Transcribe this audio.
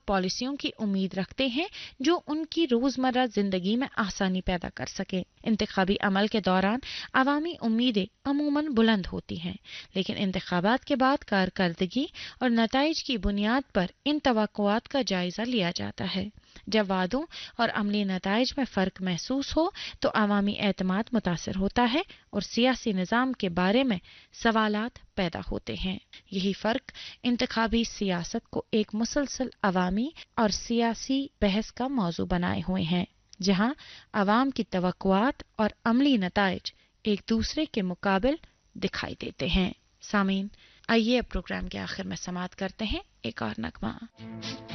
पॉलिसियों की उम्मीद रखते हैं जो उनकी रोजमर्रा जिंदगी में आसानी पैदा कर सके। इंतखाबी अमल के दौरान अवामी उम्मीदें अमूमन बुलंद होती हैं, लेकिन इंतखाबात के बाद कारकर्दगी और नताइज की बुनियाद पर इन तवक्कुआत का जायजा लिया जाता है। जब वादों और अमली नताइज में फ़र्क महसूस हो तो अवामी एतमाद मुतासर होता है और सियासी निज़ाम के बारे में सवालात पैदा होते हैं। यही फ़र्क इंतखाबी सियासत को एक मुसलसल अवामी और सियासी बहस का मौजू बनाए हुए हैं, जहां अवाम की तवक्कुआत और अमली नताइज एक दूसरे के मुकाबिल दिखाई देते हैं। सामीन, आइए अब प्रोग्राम के आखिर में समाअत करते हैं एक और नगमा।